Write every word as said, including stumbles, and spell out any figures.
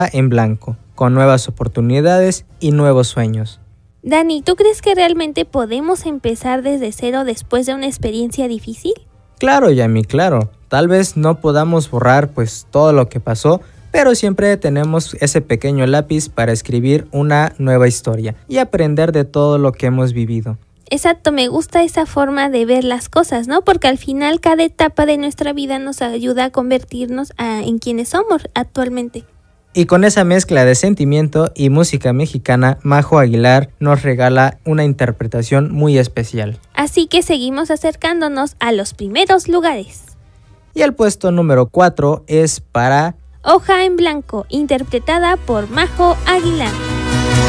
en blanco, con nuevas oportunidades y nuevos sueños. Dani, ¿tú crees que realmente podemos empezar desde cero después de una experiencia difícil? Claro, Yami, claro. Tal vez no podamos borrar pues todo lo que pasó, pero siempre tenemos ese pequeño lápiz para escribir una nueva historia y aprender de todo lo que hemos vivido. Exacto, me gusta esa forma de ver las cosas, ¿no? Porque al final cada etapa de nuestra vida nos ayuda a convertirnos a, en quienes somos actualmente. Y con esa mezcla de sentimiento y música mexicana, Majo Aguilar nos regala una interpretación muy especial. Así que seguimos acercándonos a los primeros lugares. Y el puesto número cuatro es para Hoja en Blanco, interpretada por Majo Aguilar.